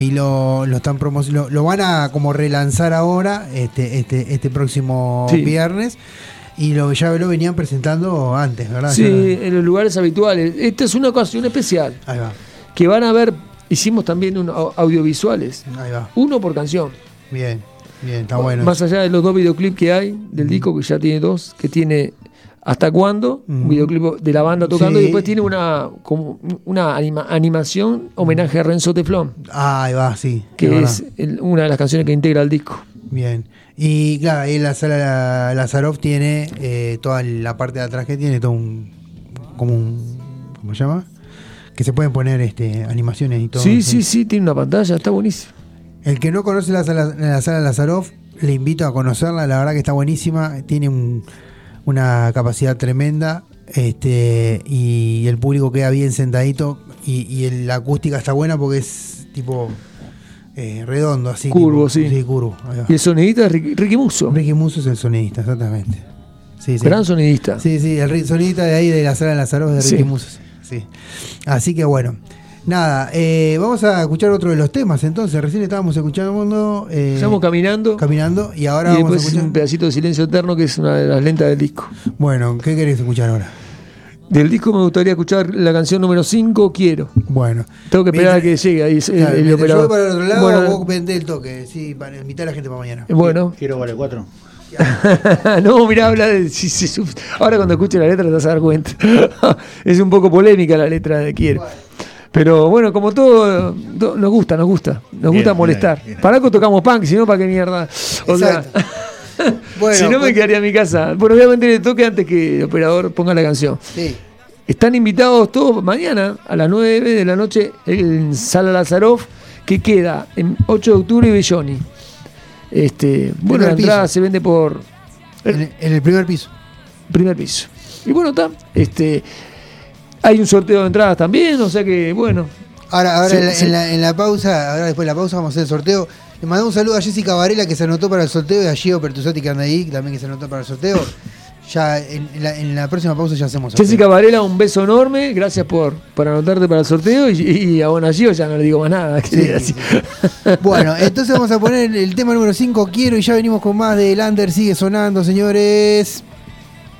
y lo están lo van a como relanzar ahora este próximo viernes, y ya lo venían presentando antes, ¿verdad? Sí, en los lugares habituales. Esta es una ocasión especial. Ahí va. Que van a ver, hicimos también audiovisuales. Ahí va. Uno por canción. Bien, está bueno. Más allá de los 2 videoclips que hay del disco, que ya tiene 2, que tiene ¿Hasta cuándo? Un videoclip de la banda tocando, y después tiene una animación homenaje a Renzo Teflón. Ahí va, sí. Que es una de las canciones que integra el disco. Bien. Y claro, ahí la sala Lazarov tiene toda la parte de atrás, que tiene todo ¿cómo se llama? Que se pueden poner animaciones y todo. Sí, tiene una pantalla, está buenísimo. El que no conoce la sala Lazarov, le invito a conocerla, la verdad que está buenísima, tiene una capacidad tremenda, y el público queda bien sentadito, y la acústica está buena porque es tipo redondo, así. Curvo, tipo, sí. Sí, curvo. Y el sonidista es Ricky Musso. Ricky Musso es el sonidista, exactamente. Sí. Gran sonidista. Sí, el sonidista de ahí de la sala Lazarov es de Ricky Musso. Sí. Así que bueno. Nada, vamos a escuchar otro de los temas. Entonces, recién estábamos escuchando estamos caminando y ahora y vamos a después escuchar un pedacito de Silencio Eterno, que es una de las lentas del disco. Bueno, ¿qué querés escuchar ahora? Del disco me gustaría escuchar la canción número 5, Quiero. Bueno, tengo que esperar a que llegue ahí el operador. Yo voy para el otro lado, vos vendés el toque, sí, para invitar a la gente para mañana. Bueno. Quiero vale 4. No, mirá, habla de... ahora cuando escuche la letra te vas a dar cuenta. Es un poco polémica la letra de Quiero. Bueno. Pero bueno, como todo, nos gusta molestar. Bien. Para algo tocamos punk, si no, ¿para qué mierda? O sea, bueno, si no me quedaría en mi casa. Bueno, obviamente el toque antes que el operador ponga la canción. Sí. Están invitados todos mañana a las 9 de la noche en Sala Lazarov, que queda en 8 de octubre y Belloni. Bueno, la entrada se vende por... En el primer piso. Primer piso. Y bueno, está... hay un sorteo de entradas también, o sea que, bueno. Ahora en la pausa, ahora después de la pausa vamos a hacer el sorteo. Le mandamos un saludo a Jessica Varela, que se anotó para el sorteo, y a Gio Pertusati, que anda ahí, también que se anotó para el sorteo. Ya en la próxima pausa ya hacemos sorteo. Jessica Varela, un beso enorme, gracias por anotarte para el sorteo, y a Gio ya no le digo más nada. Sí. Bueno, entonces vamos a poner el tema número 5, Quiero, y ya venimos con más de El Under Sigue Sonando, señores.